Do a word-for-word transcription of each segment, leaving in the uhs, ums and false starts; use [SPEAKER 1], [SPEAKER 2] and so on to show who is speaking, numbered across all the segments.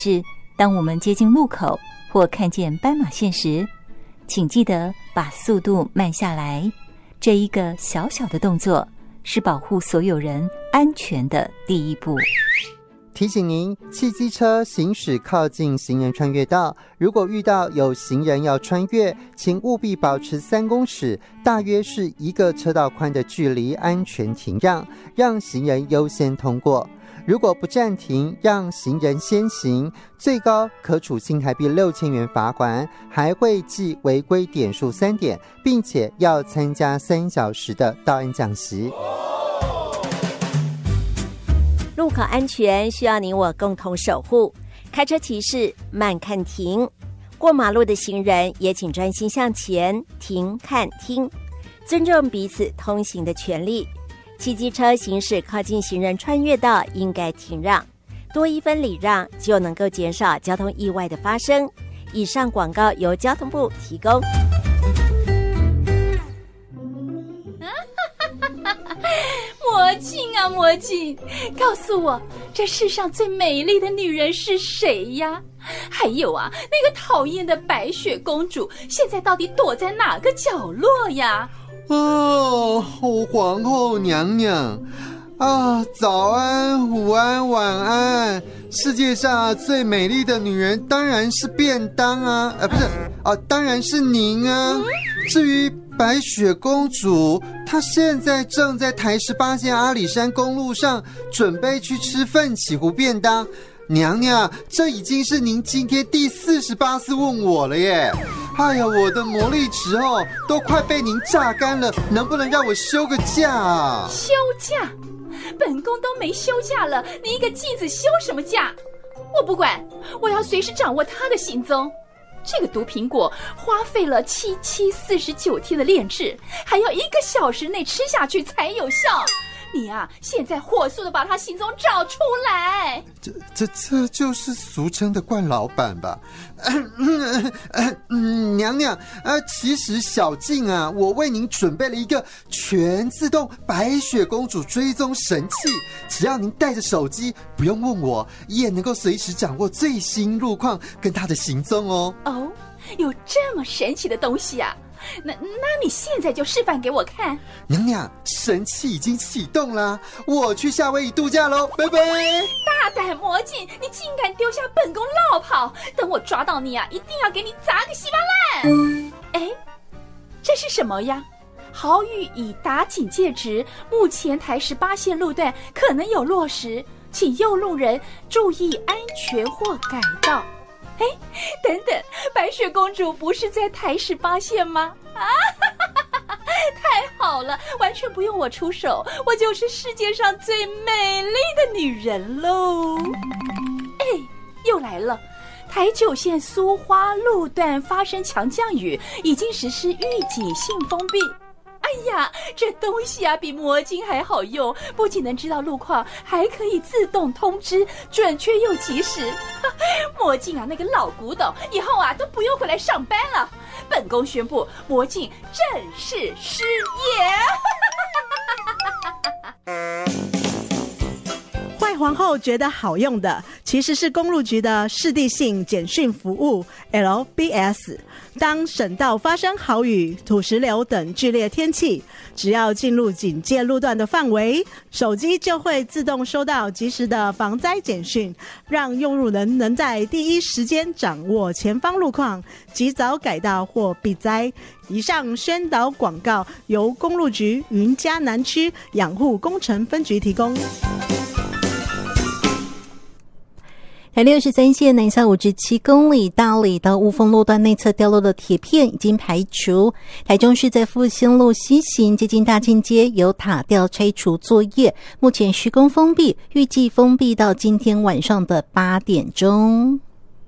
[SPEAKER 1] 是当我们接近路口或看见斑马线时，请记得把速度慢下来。这一个小小的动作是保护所有人安全的第一步。
[SPEAKER 2] 提醒您，汽机车行驶靠近行人穿越道，如果遇到有行人要穿越，请务必保持三公尺，大约是一个车道宽的距离，安全停让，让行人优先通过。如果不暂停，让行人先行，最高可处新台币六千元罚款，还会记违规点数三点，并且要参加三小时的道安讲习。
[SPEAKER 3] 路口安全需要你我共同守护，开车骑士慢看停，过马路的行人也请专心向前停看听，尊重彼此通行的权利。骑机车行驶靠近行人穿越道应该停让，多一分礼让就能够减少交通意外的发生。以上广告由交通部提供。
[SPEAKER 4] 魔镜啊魔镜，告诉我这世上最美丽的女人是谁呀？还有啊，那个讨厌的白雪公主现在到底躲在哪个角落呀？
[SPEAKER 5] 哦，皇后娘娘啊，早安、午安、晚安。世界上最美丽的女人当然是便当啊，呃，不是啊，当然是您啊。嗯、至于白雪公主，她现在正在台十八线阿里山公路上，准备去吃奋起湖便当。娘娘，这已经是您今天第四十八次问我了耶！哎呀，我的魔力值哦，都快被您榨干了，能不能让我休个假啊？
[SPEAKER 4] 休假？本宫都没休假了，你一个妓子休什么假？我不管，我要随时掌握他的行踪。这个毒苹果花费了七七四十九天的炼制，还要一个小时内吃下去才有效。你啊，现在火速的把他行踪找出来。
[SPEAKER 5] 这这这就是俗称的惯老板吧？嗯嗯嗯、娘娘，呃，其实小静啊，我为您准备了一个全自动白雪公主追踪神器，只要您带着手机，不用问我，也能够随时掌握最新路况跟她的行踪哦。
[SPEAKER 4] 哦，有这么神奇的东西啊？那那你现在就示范给我看。
[SPEAKER 5] 娘娘，神器已经启动了，我去夏威夷度假喽，拜拜。
[SPEAKER 4] 大胆魔镜，你竟敢丢下本宫落跑，等我抓到你啊，一定要给你砸个稀巴烂。哎，这是什么呀？豪雨已达警戒值，目前台十八线路段可能有落石，请右路人注意安全或改道。哎，等等，白雪公主不是在台十八线吗？啊，太好了，完全不用我出手，我就是世界上最美丽的女人喽！哎，又来了，台九线苏花路段发生强降雨，已经实施预警性封闭。哎呀，这东西啊比魔镜还好用，不仅能知道路况，还可以自动通知，准确又及时。魔镜啊，那个老古董，以后啊都不用回来上班了。本宫宣布，魔镜正式失业。
[SPEAKER 6] 坏皇后觉得好用的，其实是公路局的市地性简讯服务 L B S。当省道发生豪雨、土石流等剧烈天气，只要进入警戒路段的范围，手机就会自动收到及时的防灾简讯，让用路人能在第一时间掌握前方路况，及早改道或避灾。以上宣导广告由公路局云嘉南区养护工程分局提供。
[SPEAKER 1] 台六十三线南下五至七公里，大里到雾峰路段内侧掉落的铁片已经排除。台中市在复兴路西行接近大庆街有塔吊拆除作业，目前施工封闭，预计封闭到今天晚上的八点钟。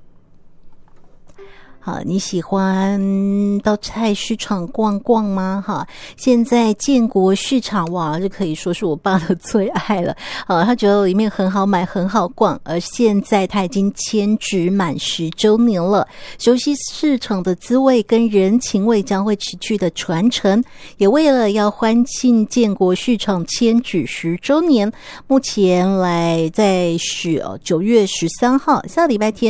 [SPEAKER 1] 好，你喜欢到菜市场逛逛吗？哈，现在建国市场哇，这可以说是我爸的最爱了。啊，他觉得里面很好买，很好逛，而现在他已经迁址满十周年了。熟悉市场的滋味跟人情味将会持续的传承，也为了要欢庆建国市场迁址十周年，目前来在是九月十三号下礼拜天。